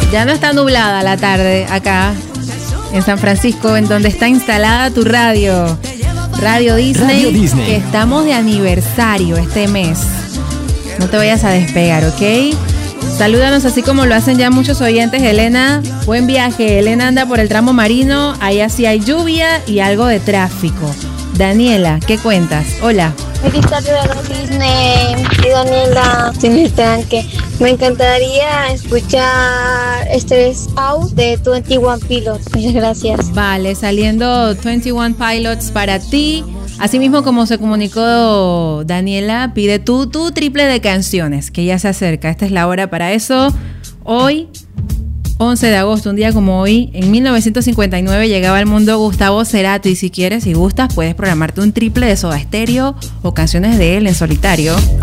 Ya no está nublada la tarde acá en San Francisco, en donde está instalada tu radio. Radio Disney, que estamos de aniversario este mes. No te vayas a despegar, ¿ok? Salúdanos así como lo hacen ya muchos oyentes. Elena, buen viaje. Elena anda por el tramo marino. Allá sí hay lluvia y algo de tráfico. Daniela, ¿qué cuentas? Hola. Feliz tarde de Disney. Y Daniela, sin el tanque. Me encantaría escuchar Out de 21 Pilots. Muchas gracias. Vale, saliendo 21 Pilots para ti. Asimismo, como se comunicó Daniela, pide tu triple de canciones, que ya se acerca. Esta es la hora para eso. Hoy, 11 de agosto, un día como hoy, en 1959 llegaba al mundo Gustavo Cerati. Y si quieres, si gustas, puedes programarte un triple de Soda Stereo o canciones de él en solitario.